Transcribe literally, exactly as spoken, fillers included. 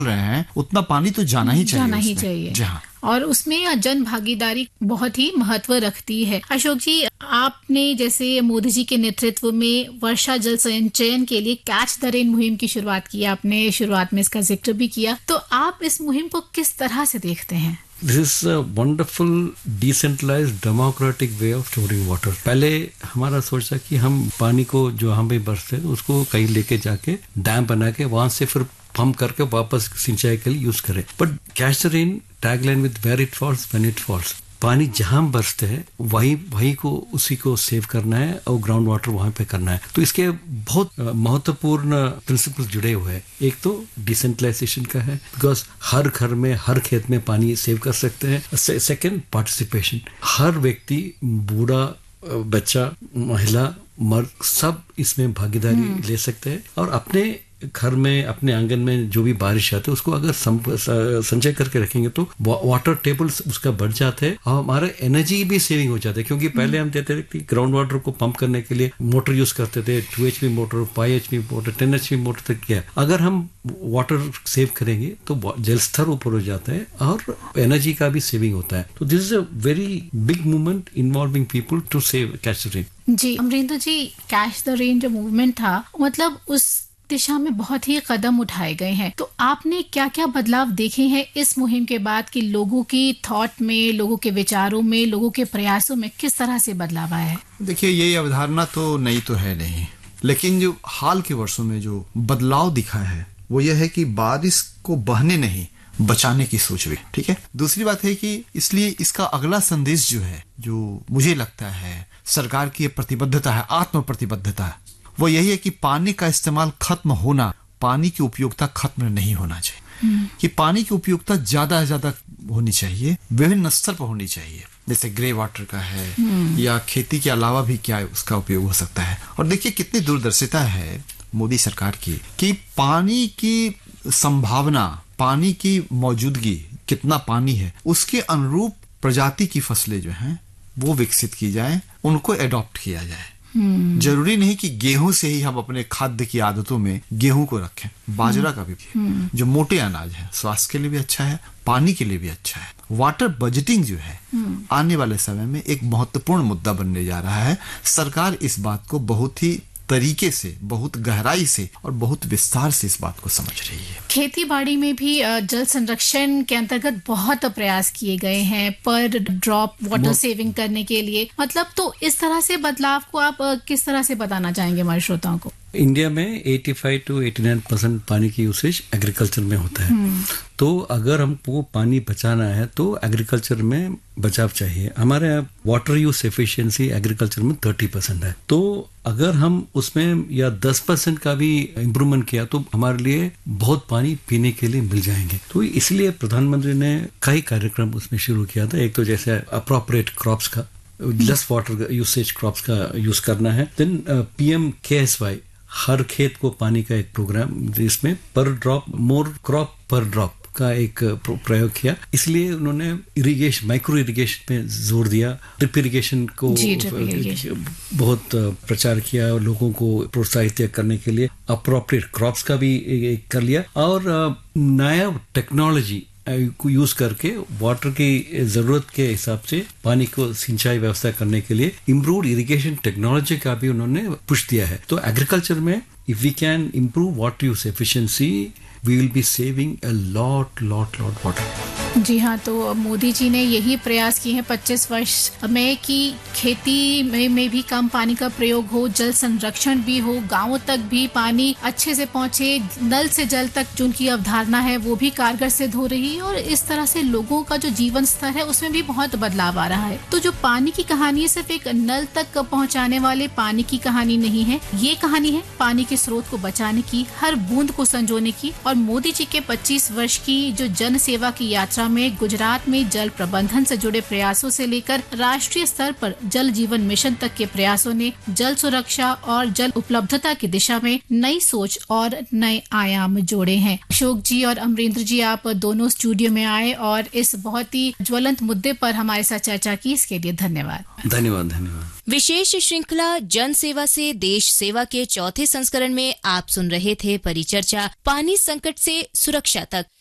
रहे हैं उतना पानी तो जाना ही चाहिए, जाना ही चाहिए। जी हाँ, और उसमें जन भागीदारी बहुत ही महत्व रखती है। अशोक जी, आपने जैसे मोदी जी के नेतृत्व में वर्षा जल संचयन के लिए कैच द रेन मुहिम की शुरुआत की, आपने शुरुआत में इसका जिक्र भी किया, तो आप इस मुहिम को किस तरह से देखते हैं? This is a wonderful decentralized democratic way of storing water. पहले हमारा सोचा कि हम पानी को जो हम भी बरसते हैं उसको कहीं लेके जाके डैम बना के वहां से फिर पंप करके वापस सिंचाई के लिए यूज करें। But catch the rain tagline with where it falls when it falls, पानी जहां बरसते हैं वही वही को उसी को सेव करना है और ग्राउंड वाटर वहां पे करना है। तो इसके बहुत महत्वपूर्ण प्रिंसिपल जुड़े हुए हैं। एक तो डिसेंट्रलाइजेशन का है, बिकॉज हर घर में हर खेत में पानी सेव कर सकते हैं। सेकेंड, पार्टिसिपेशन, हर व्यक्ति, बूढ़ा, बच्चा, महिला, मर्द, सब इसमें भागीदारी ले सकते हैं और अपने घर में, अपने आंगन में जो भी बारिश आती है उसको अगर संचय करके रखेंगे तो वाटर टेबल उसका बढ़ जाता है और हमारा एनर्जी भी सेविंग हो जाता है। क्योंकि पहले हम देते थे कि ग्राउंड वाटर को पंप करने के लिए मोटर यूज करते थे, to H P motor, five H P motor, ten H P motor तक किया। अगर हम वाटर सेव करेंगे तो जल स्तर ऊपर हो जाता है और एनर्जी का भी सेविंग होता है। तो this is a very big movement involving people to save catch the rain. Ji Amarendra ji, catch the rain जो मूवमेंट था, मतलब उस दिशा में बहुत ही कदम उठाए गए हैं। तो आपने क्या क्या बदलाव देखे हैं इस मुहिम के बाद कि लोगों की थॉट में, लोगों के विचारों में, लोगों के प्रयासों में किस तरह से बदलाव आया है? देखिए, ये अवधारणा तो नई तो है नहीं, लेकिन जो हाल के वर्षों में जो बदलाव दिखा है वो ये है कि बारिश को बहने नहीं, बचाने की सोच हुई। ठीक है। दूसरी बात है कि इसलिए इसका अगला संदेश जो है, जो मुझे लगता है सरकार की प्रतिबद्धता है, आत्म प्रतिबद्धता है, वो यही है कि पानी का इस्तेमाल खत्म होना, पानी की उपयोगिता खत्म नहीं होना चाहिए। कि पानी की उपयोगिता ज्यादा से ज्यादा होनी चाहिए, विभिन्न स्तर पर होनी चाहिए। जैसे ग्रे वाटर का है या खेती के अलावा भी क्या उसका उपयोग हो सकता है। और देखिए कितनी दूरदर्शिता है मोदी सरकार की कि पानी की संभावना, पानी की मौजूदगी, कितना पानी है, उसके अनुरूप प्रजाति की फसलें जो हैं वो विकसित की जाए, उनको एडॉप्ट किया जाए। जरूरी नहीं कि गेहूं से ही हम अपने खाद्य की आदतों में गेहूं को रखें, बाजरा का भी, जो मोटे अनाज है, स्वास्थ्य के लिए भी अच्छा है, पानी के लिए भी अच्छा है। वाटर बजटिंग जो है आने वाले समय में एक महत्वपूर्ण मुद्दा बनने जा रहा है। सरकार इस बात को बहुत ही तरीके से, बहुत गहराई से और बहुत विस्तार से इस बात को समझ रही है। खेती बाड़ी में भी जल संरक्षण के अंतर्गत बहुत प्रयास किए गए हैं पर ड्रॉप वाटर सेविंग करने के लिए, मतलब तो इस तरह से बदलाव को आप किस तरह से बताना चाहेंगे हमारे श्रोताओं को? इंडिया में पचासी टू नवासी परसेंट पानी की यूसेज एग्रीकल्चर में होता है। तो अगर हमको पानी बचाना है तो एग्रीकल्चर में बचाव चाहिए। हमारे यहाँ वाटर यूज एफिशिएंसी एग्रीकल्चर में तीस परसेंट है। तो अगर हम उसमें या दस परसेंट का भी इम्प्रूवमेंट किया तो हमारे लिए बहुत पानी पीने के लिए मिल जाएंगे। तो इसलिए प्रधानमंत्री ने कई कार्यक्रम उसमें शुरू किया था। एक तो जैसे अप्रोप्रिएट क्रॉप्स का, लेस वाटर यूसेज क्रॉप्स का यूज करना है। देन पीएम केएसवाई, हर खेत को पानी का एक प्रोग्राम, जिसमें पर ड्रॉप मोर क्रॉप पर ड्रॉप का एक प्रयोग किया। इसलिए उन्होंने इरिगेशन, माइक्रो इरिगेशन पे जोर दिया, ड्रिप इरिगेशन को बहुत प्रचार किया और लोगों को प्रोत्साहित करने के लिए अप्रोप्रिएट क्रॉप्स का भी कर लिया। और नया टेक्नोलॉजी को यूज करके वाटर की जरूरत के हिसाब से पानी को सिंचाई व्यवस्था करने के लिए इम्प्रूव्ड इरिगेशन टेक्नोलॉजी का भी उन्होंने पुश दिया है। तो एग्रीकल्चर में if we can improve water use efficiency, we will be saving a lot, lot, lot water. जी हाँ, तो मोदी जी ने यही प्रयास किए हैं पच्चीस वर्ष में कि खेती में, में भी कम पानी का प्रयोग हो, जल संरक्षण भी हो, गांवों तक भी पानी अच्छे से पहुंचे, नल से जल तक जो उनकी अवधारणा है वो भी कारगर सिद्ध हो रही है और इस तरह से लोगों का जो जीवन स्तर है उसमें भी बहुत बदलाव आ रहा है। तो जो पानी की कहानी है सिर्फ एक नल तक पहुँचाने वाले पानी की कहानी नहीं है, ये कहानी है पानी के स्रोत को बचाने की, हर बूंद को संजोने की। और मोदी जी के पच्चीस वर्ष की जो जन सेवा की यात्रा में गुजरात में जल प्रबंधन से जुड़े प्रयासों से लेकर राष्ट्रीय स्तर पर जल जीवन मिशन तक के प्रयासों ने जल सुरक्षा और जल उपलब्धता की दिशा में नई सोच और नए आयाम जोड़े हैं। अशोक जी और अमरेंद्र जी, आप दोनों स्टूडियो में आए और इस बहुत ही ज्वलंत मुद्दे पर हमारे साथ चर्चा की, इसके लिए धन्यवाद। धन्यवाद धन्यवाद। विशेष श्रृंखला जन सेवा से देश सेवा के चौथे संस्करण में आप सुन रहे थे परिचर्चा पानी संकट से सुरक्षा तक।